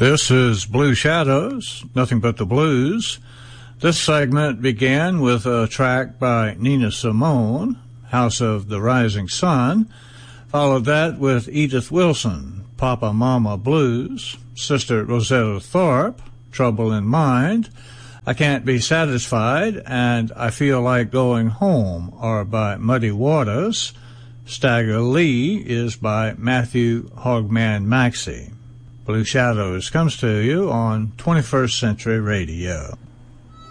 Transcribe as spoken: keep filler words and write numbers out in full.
This is Blue Shadows, Nothing But the Blues. This segment began with a track by Nina Simone, House of the Rising Sun. Followed that with Edith Wilson, Papa Mama Blues. Sister Rosetta Tharpe, Trouble in Mind. I Can't Be Satisfied, and I Feel Like Going Home are by Muddy Waters. Stagger Lee is by Matthew Hogman Maxey. Blue Shadows comes to you on twenty-first Century Radio.